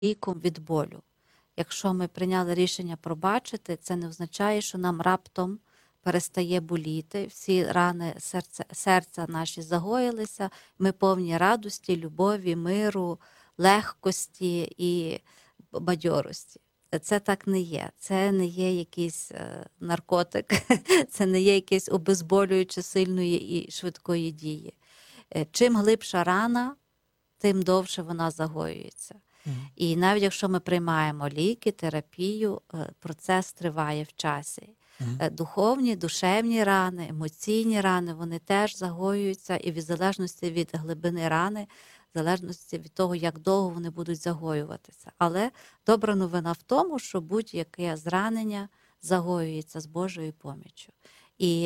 ліком від болю. Якщо ми прийняли рішення пробачити, це не означає, що нам раптом перестає боліти, всі рани серця наші загоїлися, ми повні радості, любові, миру, легкості і бадьорості. Це так не є. Це не є якийсь наркотик, це не є якесь обезболююче сильної і швидкої дії. Чим глибша рана, тим довше вона загоюється. І навіть якщо ми приймаємо ліки, терапію, процес триває в часі. Духовні, душевні рани, емоційні рани, вони теж загоюються, і в залежності від глибини рани, в залежності від того, як довго вони будуть загоюватися. Але добра новина в тому, що будь-яке зранення загоюється з Божою поміччю. І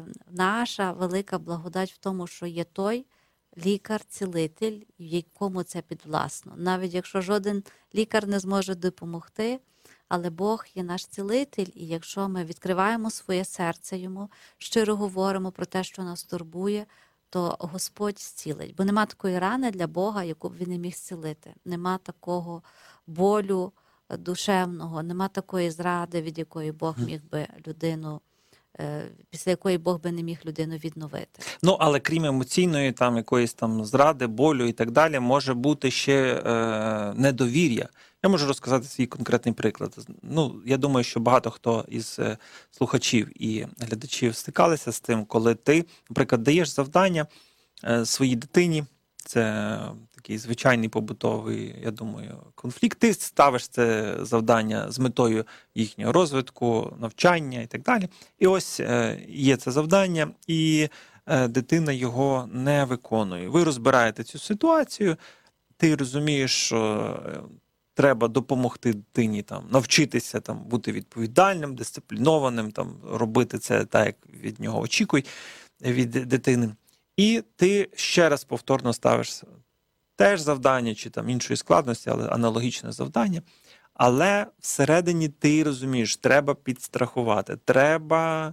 наша велика благодать в тому, що є той лікар-цілитель, якому це підвласно. Навіть якщо жоден лікар не зможе допомогти, але Бог є наш цілитель, і якщо ми відкриваємо своє серце йому, щиро говоримо про те, що нас турбує, то Господь зцілить. Бо нема такої рани для Бога, яку б він не міг зцілити. Нема такого болю душевного, нема такої зради, від якої Бог міг би людину, після якої Бог би не міг людину відновити. Ну, але крім емоційної, там, якоїсь там зради, болю і так далі, може бути ще недовір'я. Я можу розказати свій конкретний приклад. Ну, я думаю, що багато хто із слухачів і глядачів стикалися з тим, коли ти, наприклад, даєш завдання своїй дитині, це такий звичайний побутовий, я думаю, конфлікт. Ти ставиш це завдання з метою їхнього розвитку, навчання і так далі. І ось є це завдання, і дитина його не виконує. Ви розбираєте цю ситуацію, ти розумієш, що треба допомогти дитині там, навчитися там, бути відповідальним, дисциплінованим, там, робити це так, як від нього очікують, від дитини. І ти ще раз повторно ставиш теж завдання, чи там іншої складності, але аналогічне завдання. Але всередині ти розумієш, треба підстрахувати, треба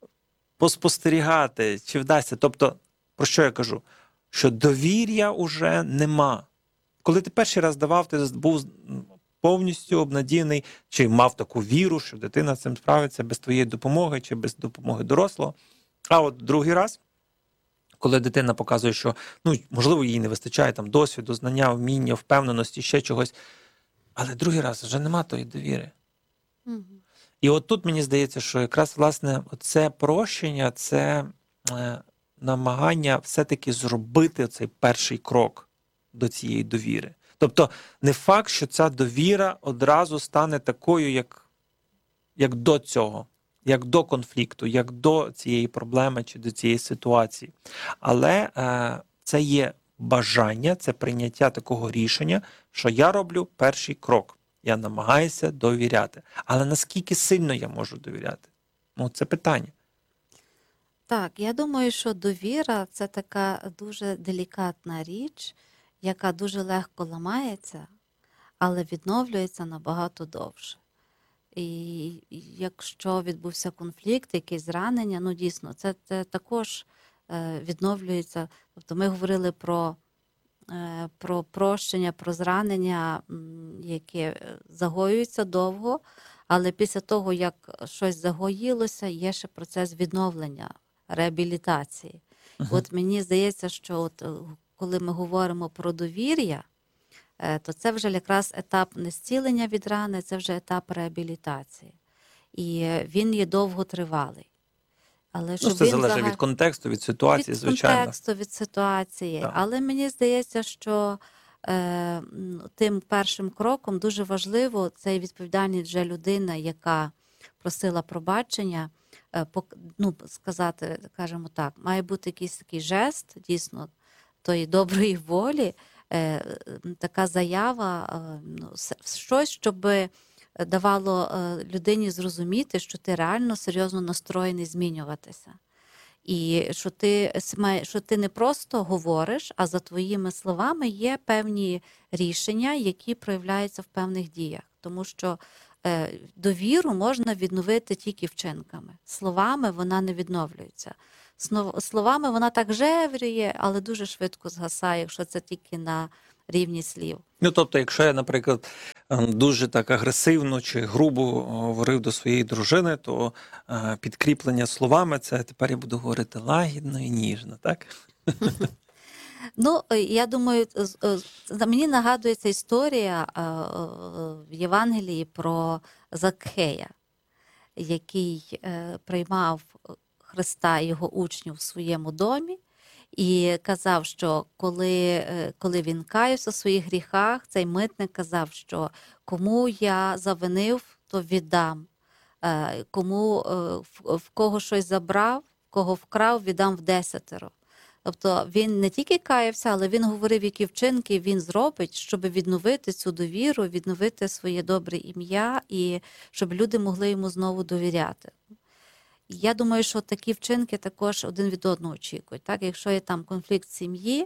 поспостерігати, чи вдасться. Тобто, про що я кажу? Що довір'я уже нема. Коли ти перший раз давав, ти був повністю обнадіяний, чи мав таку віру, що дитина з цим справиться без твоєї допомоги, чи без допомоги дорослого. А от другий раз, коли дитина показує, що, ну, можливо, їй не вистачає там досвіду, знання, вміння, впевненості, ще чогось, але другий раз вже нема тої довіри. І от тут мені здається, що якраз, власне, це прощення, це намагання все-таки зробити цей перший крок до цієї довіри. Тобто не факт, що ця довіра одразу стане такою, як до цього, як до конфлікту, як до цієї проблеми чи до цієї ситуації. Але це є бажання, це прийняття такого рішення, що я роблю перший крок. Я намагаюся довіряти. Але наскільки сильно я можу довіряти? Ну, це питання. Так, я думаю, що довіра – це така дуже делікатна річ, яка дуже легко ламається, але відновлюється набагато довше. І якщо відбувся конфлікт, якесь зранення, ну дійсно, це також відновлюється. Тобто ми говорили про прощення, про зранення, яке загоюється довго, але після того, як щось загоїлося, є ще процес відновлення, реабілітації. От мені здається, що от, коли ми говоримо про довір'я, то це вже якраз етап не зцілення від рани, це вже етап реабілітації. І він є довготривалий. Але Ну, це залежить від контексту, від ситуації, звичайно. Від контексту, від ситуації. Так. Але мені здається, що тим першим кроком дуже важливо, це відповідальність вже людина, яка просила пробачення, сказати, скажімо так, має бути якийсь такий жест, дійсно, тої доброї волі, така заява, щось, щоб давало людині зрозуміти, що ти реально серйозно настроєний змінюватися. І що ти не просто говориш, а за твоїми словами є певні рішення, які проявляються в певних діях. Тому що довіру можна відновити тільки вчинками. Словами вона не відновлюється. Словами вона так жевріє, але дуже швидко згасає, якщо це тільки на рівні слів. Ну, тобто, якщо я, наприклад, дуже так агресивно чи грубо говорив до своєї дружини, то підкріплення словами – це тепер я буду говорити лагідно і ніжно, так? Ну, я думаю, мені нагадується історія в Євангелії про Закхея, який приймав Христа і його учнів в своєму домі, і казав, що коли він каявся в своїх гріхах, цей митник казав, що кому я завинив, то віддам. Кому в кого щось забрав, в кого вкрав, віддам вдесятеро. Тобто він не тільки каявся, але він говорив, які вчинки він зробить, щоб відновити цю довіру, відновити своє добре ім'я і щоб люди могли йому знову довіряти. Я думаю, що такі вчинки також один від одного очікують. Так? Якщо є там конфлікт в сім'ї,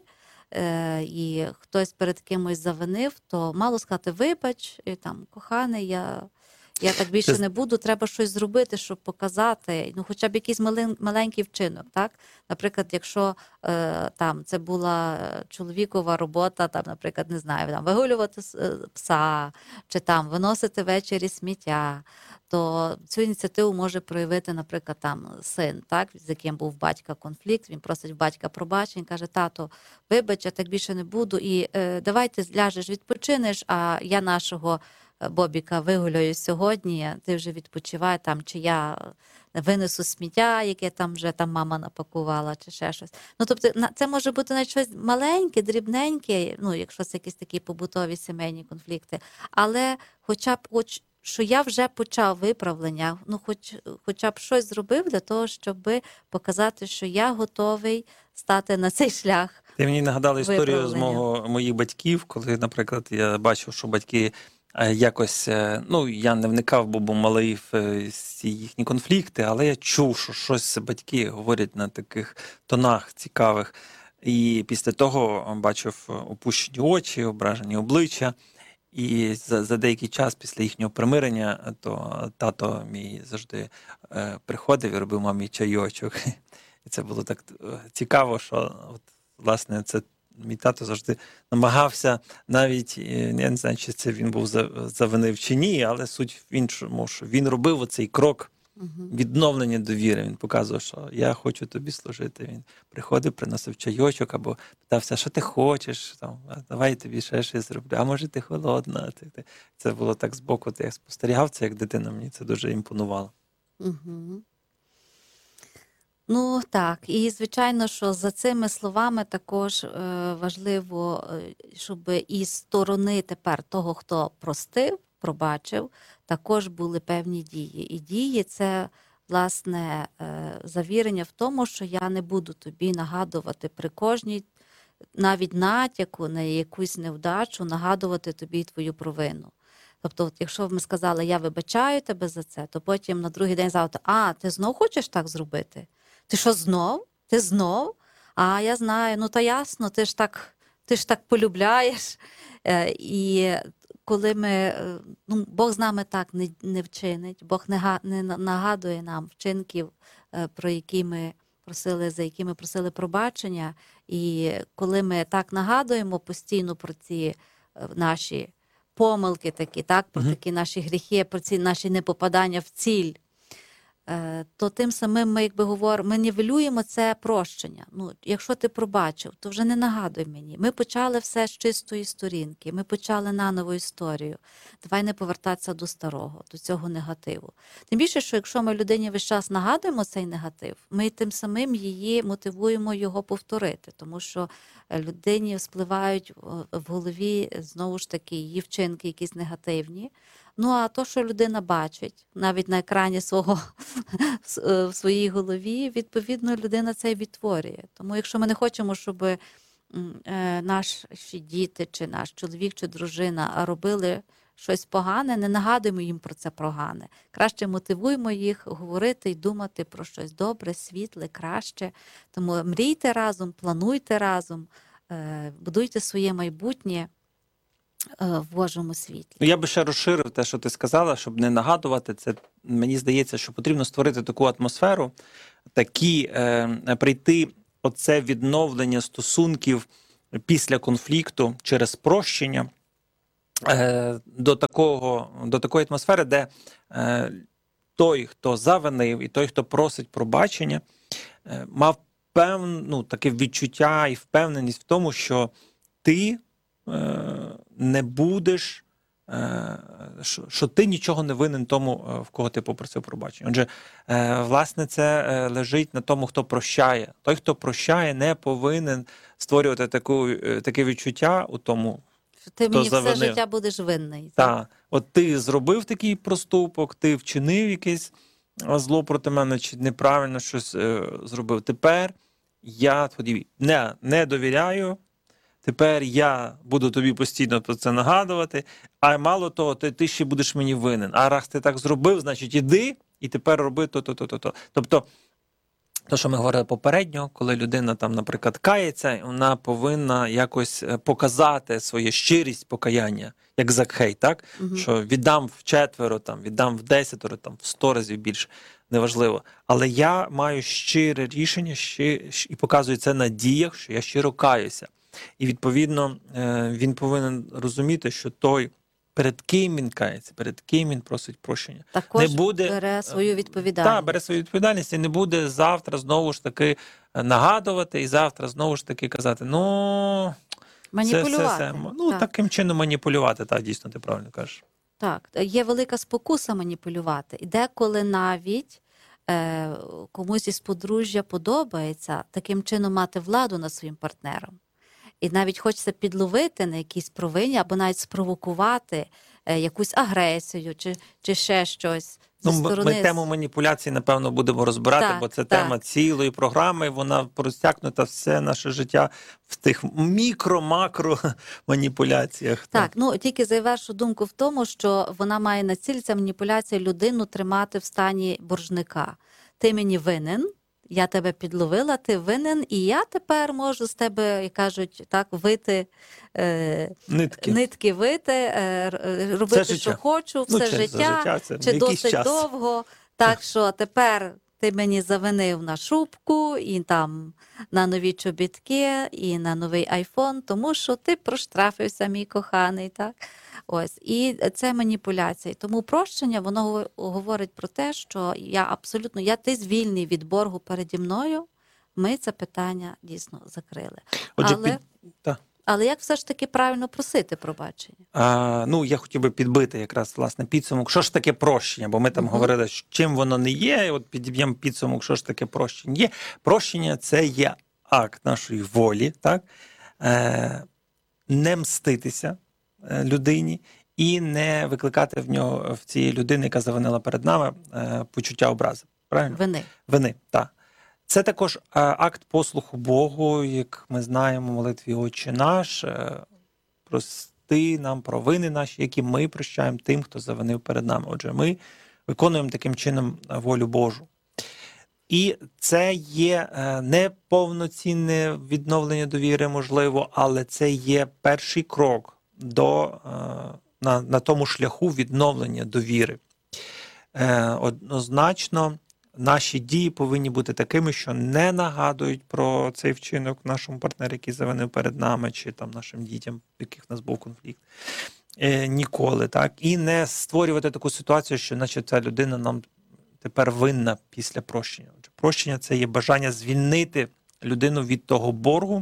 і хтось перед кимось завинив, то мало сказати «вибач», і там «коханий, я так більше не буду», треба щось зробити, щоб показати, ну, хоча б якийсь маленький вчинок. Так? Наприклад, якщо там це була чоловікова робота, там, наприклад, не знаю, там, вигулювати пса, чи там виносити ввечері сміття, то цю ініціативу може проявити, наприклад, там син, так, з яким був в батька конфлікт, він просить в батька пробачення, каже: «Тато, вибач, я так більше не буду, і давай ти ляжеш, відпочинеш, а я нашого Бобіка вигуляю сьогодні, ти вже відпочивай, там, чи я винесу сміття, яке там вже там мама напакувала, чи ще щось». Ну, тобто, це може бути навіть щось маленьке, дрібненьке, ну, якщо це якісь такі побутові сімейні конфлікти, але хоча б що я вже почав виправлення, ну, хоча б щось зробив для того, щоб показати, що я готовий стати на цей шлях. Ти мені нагадала історію з Виправлення. моїх батьків, коли, наприклад, я бачив, що батьки якось, ну, я не вникав, бо був малий в ці їхні конфлікти, але я чув, що щось батьки говорять на таких тонах цікавих. І після того бачив опущені очі, ображені обличчя. І за деякий час після їхнього примирення, то тато мій завжди приходив і робив мамі чайочок. І це було так цікаво, що от, власне, це мій тато завжди намагався, навіть, я не знаю, чи це він був завинив чи ні, але суть в іншому, що він робив оцей крок відновлення довіри. Він показував, що я хочу тобі служити. Він приходив, приносив чайочок або питався: що ти хочеш, там, давай я тобі ще щось зроблю, а може ти холодна. Це було так збоку, я спостерігав це як дитина, мені це дуже імпонувало. Угу. Ну, так. І, звичайно, що за цими словами також важливо, щоб із сторони тепер того, хто простив, пробачив, також були певні дії. І дії – це, власне, завірення в тому, що я не буду тобі нагадувати при кожній, навіть натяку на якусь невдачу, нагадувати тобі твою провину. Тобто, от, якщо ми сказали: «Я вибачаю тебе за це», то потім на другий день завтра: «А, ти знов хочеш так зробити? Ти що, знов? Ти знов? А, я знаю, ну та ясно, ти ж так полюбляєш». І коли ми, ну, Бог з нами так не вчинить, Бог не нагадує нам вчинків, про які ми просили, за які ми просили пробачення. І коли ми так нагадуємо постійно про ці наші помилки такі, так, про такі наші гріхи, про ці наші непопадання в ціль, то тим самим ми, якби говоримо, ми нівелюємо це прощення. Ну, якщо ти пробачив, то вже не нагадуй мені. Ми почали все з чистої сторінки, ми почали наново історію. Давай не повертатися до старого, до цього негативу. Тим більше, що якщо ми людині весь час нагадуємо цей негатив, ми тим самим її мотивуємо його повторити, тому що людині вспливають в голові, знову ж таки, її вчинки якісь негативні. Ну, а то, що людина бачить, навіть на екрані в своїй голові, відповідно, людина це і відтворює. Тому якщо ми не хочемо, щоб наші діти, чи наш чоловік, чи дружина робили щось погане, не нагадуємо їм про це погане. Краще мотивуємо їх говорити і думати про щось добре, світле, краще. Тому мрійте разом, плануйте разом, будуйте своє майбутнє в Божому світлі. Я би ще розширив те, що ти сказала, щоб не нагадувати. Це, мені здається, що потрібно створити таку атмосферу, прийти оце відновлення стосунків після конфлікту через прощення до такої атмосфери, де той, хто завинив, і той, хто просить пробачення, мав таке відчуття і впевненість в тому, що ти не будеш, що ти нічого не винен тому, в кого ти попросив пробачення. Отже, власне, це лежить на тому, хто прощає. Той, хто прощає, не повинен створювати таке відчуття у тому, Що ти хто мені все завинив. життя будеш винний. Так, от ти зробив такий проступок, ти вчинив якесь зло проти мене, чи неправильно щось зробив. Тепер я тобі не довіряю, тепер я буду тобі постійно про це нагадувати, а мало того, ти ще будеш мені винен. А раз ти так зробив, значить іди і тепер роби то. Тобто, те, що ми говорили попередньо, коли людина там, наприклад, кається, вона повинна якось показати свою щирість покаяння, як Закхей, так? Що віддам вчетверо, віддам в 10, в 100 разів більше, неважливо. Але я маю щире рішення і показую це на діях, що я щиро каюся. І, відповідно, він повинен розуміти, що той, перед ким він кається, перед ким він просить прощення, Також не буде, бере свою відповідальність. Так, бере свою відповідальність і не буде завтра знову ж таки нагадувати і завтра знову ж таки казати, Маніпулювати. Так. Таким чином маніпулювати, так, дійсно, ти правильно кажеш. Так, є велика спокуса маніпулювати. І деколи навіть комусь із подружжя подобається таким чином мати владу над своїм партнером. І навіть хочеться підловити на якійсь провині або навіть спровокувати якусь агресію чи ще щось зі сторони. Ми тему маніпуляції, напевно, будемо розбирати, Так, бо це так. тема цілої програми, вона розтягнута все наше життя в тих мікро-макро маніпуляціях. Так, тільки завершу думку в тому, що вона має на цілі, ця маніпуляція, людину тримати в стані боржника. Ти мені винен, я тебе підловила, ти винен, і я тепер можу з тебе, як кажуть, так, вити, нитки вити, робити, Все що життя. хочу, все Чи за життя, це чи якийсь досить час. довго. Так що тепер ти мені завинив на шубку, і там на нові чобітки, і на новий айфон, тому що ти проштрафився, мій коханий, так? Ось, і це маніпуляція. Тому прощення, воно говорить про те, що ти звільний від боргу переді мною, ми це питання дійсно закрили. Отже, Але як все ж таки правильно просити пробачення? Я хотів би підбити якраз, власне, підсумок, що ж таке прощення, бо ми там говорили, чим воно не є, і от підіб'ємо підсумок, що ж таке прощення є. Прощення – це є акт нашої волі, так? Не мститися людині і не викликати в цієї людини, яка завинила перед нами, почуття образи. Правильно? Вини, так. Це також акт послуху Богу, як ми знаємо в молитві «Отче наш», прости нам провини наші, які ми прощаємо тим, хто завинив перед нами. Отже, ми виконуємо таким чином волю Божу. І це є не повноцінне відновлення довіри, можливо, але це є перший крок на тому шляху відновлення довіри. Однозначно, наші дії повинні бути такими, що не нагадують про цей вчинок нашому партнеру, який завинив перед нами, чи там нашим дітям, в яких у нас був конфлікт. Ніколи, так? І не створювати таку ситуацію, що наче ця людина нам тепер винна після прощення. Отже, прощення – це є бажання звільнити людину від того боргу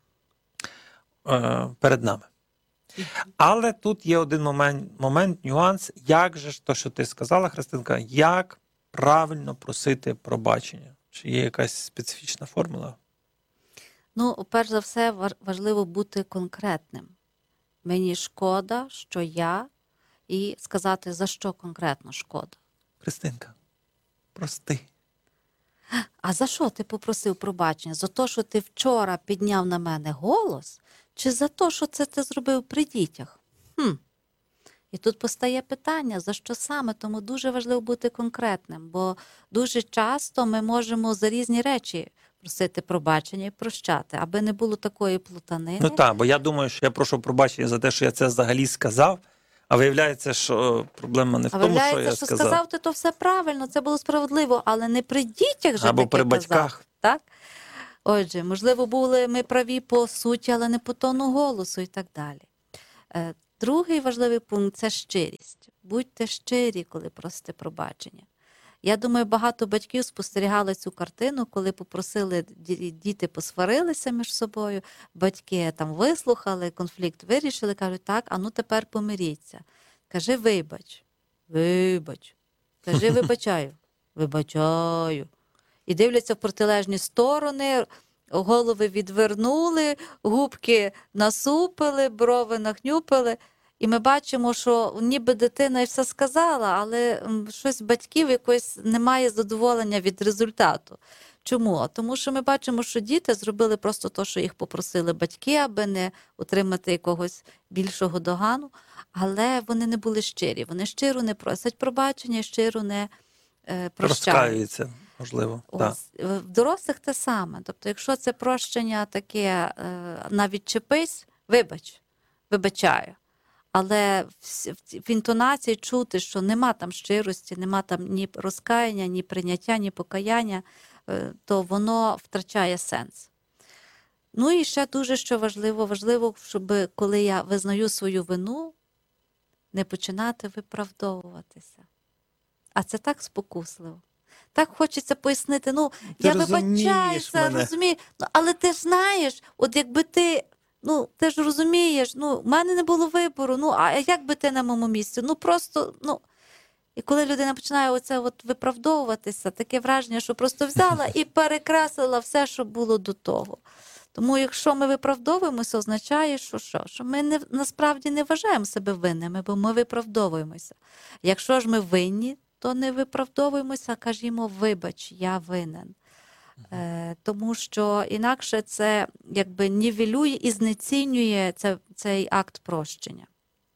перед нами. Але тут є один момент, нюанс, як же ж то, що ти сказала, Христинка, як правильно просити пробачення? Чи є якась специфічна формула? Перш за все, важливо бути конкретним. Мені шкода, що я, і сказати, за що конкретно шкода. Христинка, прости. А за що ти попросив пробачення? За те, що ти вчора підняв на мене голос? Чи за те, що це ти зробив при дітях? І тут постає питання, за що саме? Тому дуже важливо бути конкретним, бо дуже часто ми можемо за різні речі просити пробачення і прощати, аби не було такої плутанини. Бо я думаю, що я прошу пробачення за те, що я це взагалі сказав, а виявляється, що проблема не в тому, що я сказав. Сказав ти то все правильно, це було справедливо, але не при дітях же або таке при казав, батьках. так? Отже, можливо, були ми праві по суті, але не по тону голосу і так далі. Другий важливий пункт – це щирість. Будьте щирі, коли просите пробачення. Я думаю, багато батьків спостерігали цю картину, коли попросили, діти посварилися між собою, батьки там вислухали, конфлікт вирішили, кажуть, так, а ну тепер помиріться. Кажи вибач, вибач. Кажи вибачаю, вибачаю. І дивляться в протилежні сторони, голови відвернули, губки насупили, брови нахнюпили. І ми бачимо, що ніби дитина і все сказала, але щось батьків якось немає задоволення від результату. Чому? Тому що ми бачимо, що діти зробили просто те, що їх попросили батьки, аби не отримати якогось більшого догану, але вони не були щирі. Вони щиро не просять пробачення, щиро не прощають. Розкаюється, можливо. Так. В дорослих те саме. Тобто, якщо це прощення таке, навіть чепись, вибач, вибачаю. Але в інтонації чути, що нема там щирості, нема там ні розкаяння, ні прийняття, ні покаяння, то воно втрачає сенс. Ну і ще дуже що важливо, щоб коли я визнаю свою вину, не починати виправдовуватися. А це так спокусливо. Так хочеться пояснити, я вибачаюся, розумію, але ти ж знаєш, от якби ти, ти ж розумієш, в мене не було вибору, а як би ти на моєму місці? І коли людина починає оце виправдовуватися, таке враження, що просто взяла і перекреслила все, що було до того. Тому якщо ми виправдовуємося, означає, що ми насправді не вважаємо себе винними, бо ми виправдовуємося. Якщо ж ми винні, то не виправдовуємося, а кажімо, вибач, я винен. Тому що інакше це якби нівелює і знецінює цей акт прощення.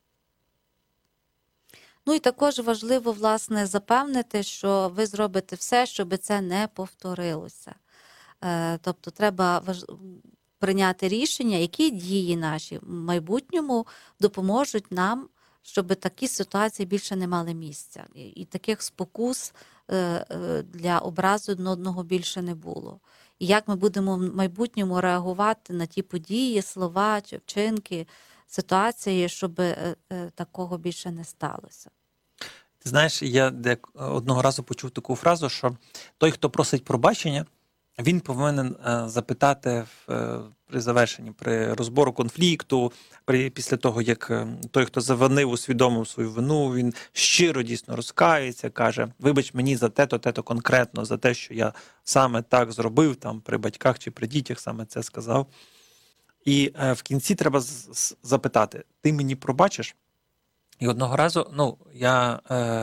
І також важливо, власне, запевнити, що ви зробите все, щоб це не повторилося. Тобто треба прийняти рішення, які дії наші в майбутньому допоможуть нам, щоб такі ситуації більше не мали місця. І таких спокус для образу один одного більше не було. І як ми будемо в майбутньому реагувати на ті події, слова чи вчинки, ситуації, щоб такого більше не сталося. Ти знаєш, я одного разу почув таку фразу, що той, хто просить пробачення, він повинен запитати при завершенні, при розбору конфлікту, після того, як той, хто завинив, усвідомив свою вину, він щиро дійсно розкається, каже, вибач мені за те-то конкретно, за те, що я саме так зробив, там при батьках чи при дітях саме це сказав. І в кінці треба запитати, ти мені пробачиш? І одного разу, я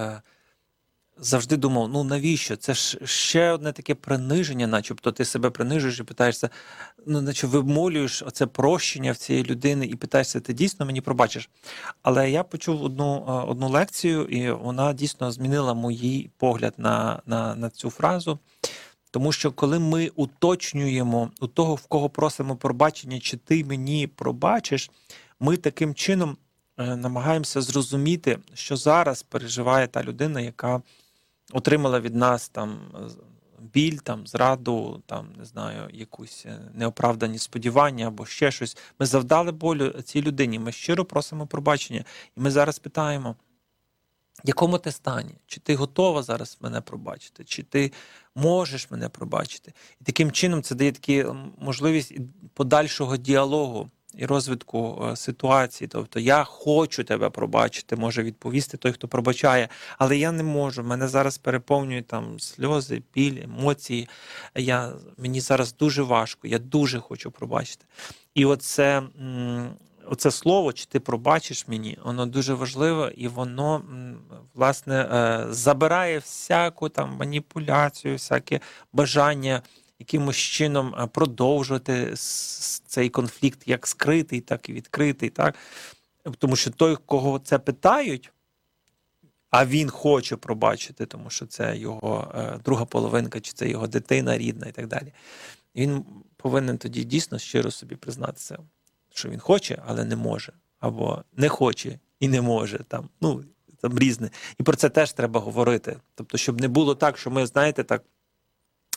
завжди думав, навіщо? Це ж ще одне таке приниження, начебто ти себе принижуєш і питаєшся, наче вимолюєш оце прощення в цієї людини і питаєшся, ти дійсно мені пробачиш? Але я почув одну лекцію, і вона дійсно змінила мій погляд на цю фразу. Тому що коли ми уточнюємо у того, в кого просимо пробачення, чи ти мені пробачиш, ми таким чином намагаємося зрозуміти, що зараз переживає та людина, яка отримала від нас там біль, там зраду, там не знаю, якусь неоправдані сподівання або ще щось. Ми завдали болю цій людині, ми щиро просимо пробачення. І ми зараз питаємо, в якому ти стані? Чи ти готова зараз мене пробачити? Чи ти можеш мене пробачити? І таким чином це дає таку можливість подальшого діалогу і розвитку ситуації. Тобто я хочу тебе пробачити, може відповісти той, хто пробачає, але я не можу. Мене зараз переповнюють там сльози, біль, емоції. Мені зараз дуже важко, я дуже хочу пробачити. І оце слово, чи ти пробачиш мені, воно дуже важливе, і воно, власне, забирає всяку там маніпуляцію, всяке бажання якимось чином продовжувати цей конфлікт як скритий, так і відкритий. Так? Тому що той, кого це питають, а він хоче пробачити, тому що це його друга половинка, чи це його дитина рідна і так далі. Він повинен тоді дійсно щиро собі признатися, що він хоче, але не може. Або не хоче і не може. Там різне. І про це теж треба говорити. Тобто, щоб не було так, що ми, знаєте, так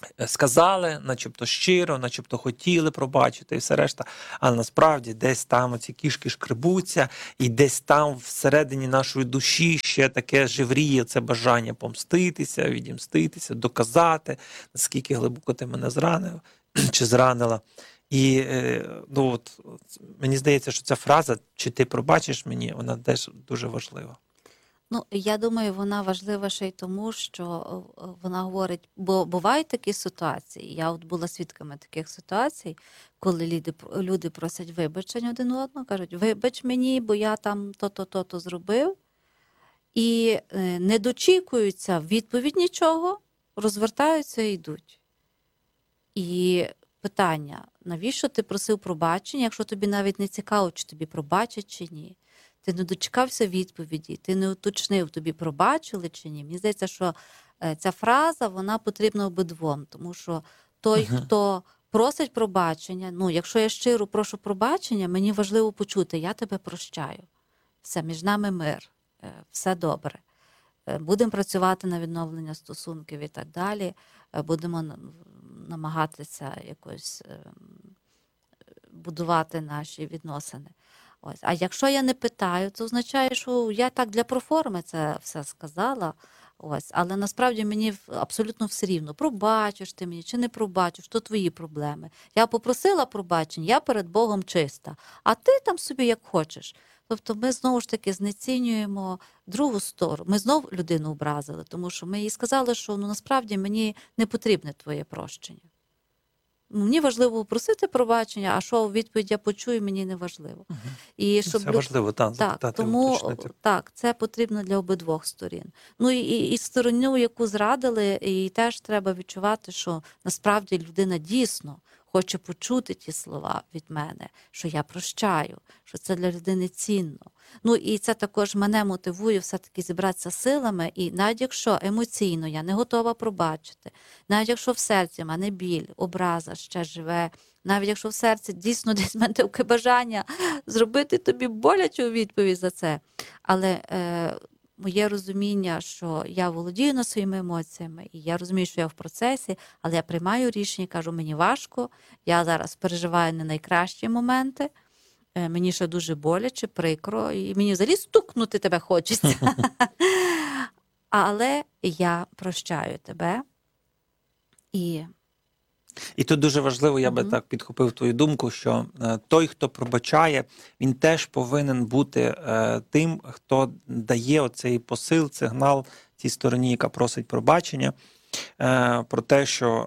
сказали, начебто щиро, начебто хотіли пробачити і все решта, але насправді десь там оці кішки шкребуться, і десь там всередині нашої душі ще таке живріє це бажання помститися, відімститися, доказати, наскільки глибоко ти мене зранив чи зранила. І ну, мені здається, що ця фраза «чи ти пробачиш мені», вона теж дуже важлива. Ну, я думаю, вона важлива ще й тому, що вона говорить, бо бувають такі ситуації. Я от була свідками таких ситуацій, коли люди просять вибачення один одного, кажуть, вибач мені, бо я там то-то, то-то зробив. І не дочікуються відповідь нічого, розвертаються і йдуть. І питання, навіщо ти просив пробачення, якщо тобі навіть не цікаво, чи тобі пробачать чи ні? Ти не дочекався відповіді, ти не уточнив, тобі пробачили чи ні. Мені здається, що ця фраза, вона потрібна обидвом, тому що той, хто просить пробачення, ну, якщо я щиро прошу пробачення, мені важливо почути, я тебе прощаю. Все, між нами мир, все добре. Будемо працювати на відновлення стосунків і так далі, будемо намагатися якось будувати наші відносини. Ось. А якщо я не питаю, це означає, що я так для проформи це все сказала. Ось. Але насправді мені абсолютно все рівно, пробачиш ти мені чи не пробачиш, то твої проблеми. Я попросила пробачення, я перед Богом чиста, а ти там собі як хочеш. Тобто ми знову ж таки знецінюємо другу сторону. Ми знову людину образили, тому що ми їй сказали, що ну, насправді мені не потрібне твоє прощення. Мені важливо попросити пробачення, а що у відповідь я почую, мені не важливо. І щоб Це важливо, запитати, тому уточнити. так, це потрібно для обидвох сторін. Ну і сторону, яку зрадили, і теж треба відчувати, що насправді людина дійсно хоче почути ті слова від мене, що я прощаю, що це для людини цінно. Ну і це також мене мотивує все-таки зібратися силами, і навіть якщо емоційно я не готова пробачити, навіть якщо в серці в мене біль, образа ще живе, навіть якщо в серці дійсно десь в мене таке бажання зробити тобі болячу відповідь за це, але моє розуміння, що я володію над своїми емоціями, і я розумію, що я в процесі, але я приймаю рішення, кажу, мені важко, я зараз переживаю не найкращі моменти, мені ще дуже боляче, прикро, і мені взагалі стукнути тебе хочеться. Але я прощаю тебе. І тут дуже важливо, я би так підхопив твою думку, що той, хто пробачає, він теж повинен бути тим, хто дає оцей посил, сигнал тій стороні, яка просить пробачення, про те, що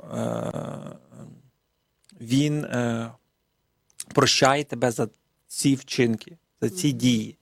він прощає тебе за ці вчинки, за ці дії.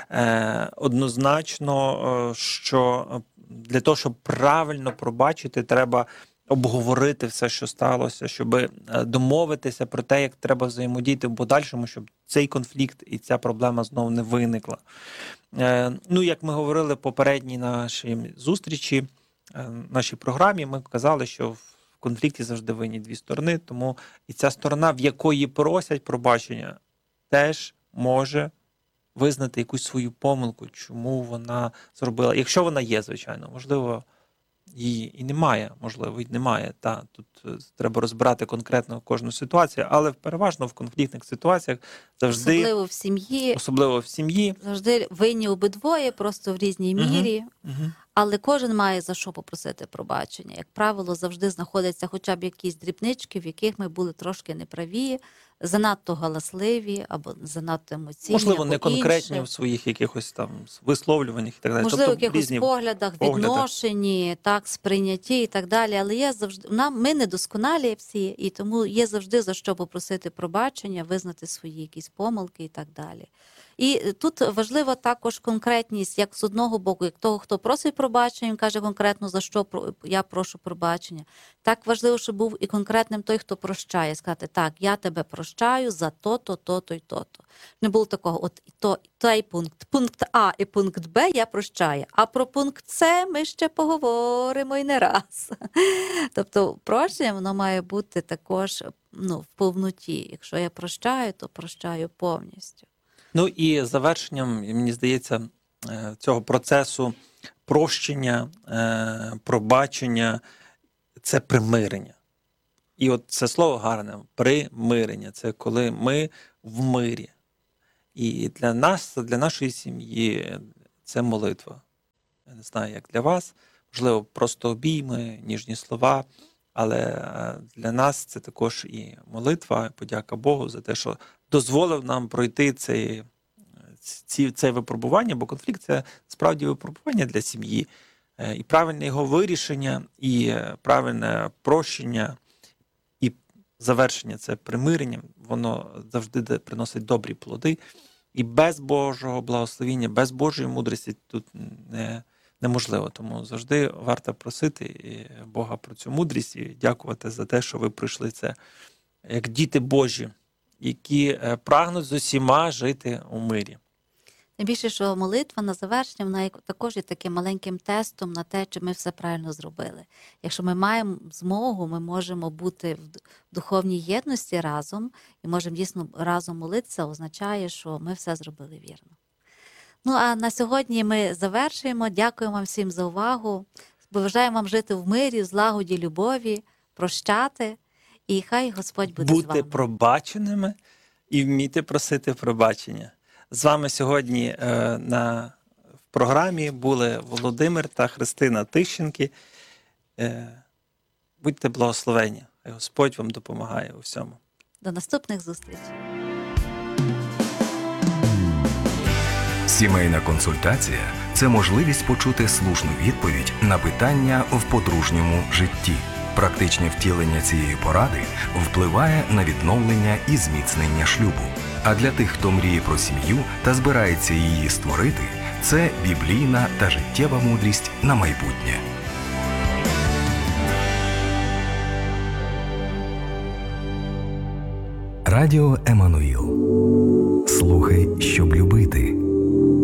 Однозначно, що для того, щоб правильно пробачити, треба обговорити все, що сталося, щоб домовитися про те, як треба взаємодіяти в подальшому, щоб цей конфлікт і ця проблема знову не виникла. Ну, як ми говорили в попередній нашій зустрічі, нашій програмі, ми казали, що в конфлікті завжди винні дві сторони, тому і ця сторона, в якої просять пробачення, теж може визнати якусь свою помилку, чому вона зробила. Якщо вона є, звичайно, можливо, її і немає, можливо, і немає. Тут треба розбирати конкретно кожну ситуацію, але переважно в конфліктних ситуаціях завжди, особливо в сім'ї, завжди винні обидвоє, просто в різній мірі. Але кожен має за що попросити пробачення. Як правило, завжди знаходяться хоча б якісь дрібнички, в яких ми були трошки неправі, занадто галасливі або занадто емоційні. Можливо, не конкретні в своїх якихось там висловлюваннях і так далі. Можливо, в якихось поглядах, відношенні, так, сприйнятті і так далі. Але є завжди, ми недосконалі всі, і тому є завжди за що попросити пробачення, визнати свої якісь помилки і так далі. І тут важлива також конкретність, як з одного боку, як того, хто просить пробачення, він каже конкретно, за що я прошу пробачення. Так важливо, щоб був і конкретним той, хто прощає, сказати, так, я тебе прощаю за то-то, то-то і то-то. Не було такого, от той пункт А і пункт Б я прощаю, а про пункт С ми ще поговоримо і не раз. Тобто прощення, воно має бути також в повноті. Якщо я прощаю, то прощаю повністю. Ну і завершенням, мені здається, цього процесу прощення, пробачення – це примирення. І от це слово гарне – примирення. Це коли ми в мирі. І для нас, для нашої сім'ї це молитва. Я не знаю, як для вас. Можливо, просто обійми, ніжні слова. Але для нас це також і молитва, подяка Богу за те, що дозволив нам пройти це випробування, бо конфлікт – це справді випробування для сім'ї. І правильне його вирішення, і правильне прощення, і завершення – це примиренням, воно завжди приносить добрі плоди. І без Божого благословіння, без Божої мудрості тут неможливо. Тому завжди варто просити Бога про цю мудрість і дякувати за те, що ви пройшли це як діти Божі, які прагнуть з усіма жити у мирі. Тим більше, що молитва на завершення, вона також є таким маленьким тестом на те, чи ми все правильно зробили. Якщо ми маємо змогу, ми можемо бути в духовній єдності разом і можемо дійсно разом молитися, означає, що ми все зробили вірно. Ну, а на сьогодні ми завершуємо. Дякуємо вам всім за увагу. Бажаємо вам жити в мирі, в злагоді, любові, прощати. І хай Господь буде з вами. Бути пробаченими і вміти просити пробачення. З вами сьогодні в програмі були Володимир та Христина Тищенки. Будьте благословені. Хай Господь вам допомагає у всьому. До наступних зустрічей. Сімейна консультація – це можливість почути слушну відповідь на питання в подружньому житті. Практичне втілення цієї поради впливає на відновлення і зміцнення шлюбу. А для тих, хто мріє про сім'ю та збирається її створити, це біблійна та життєва мудрість на майбутнє. Радіо Еммануїл. Слухай, щоб любити.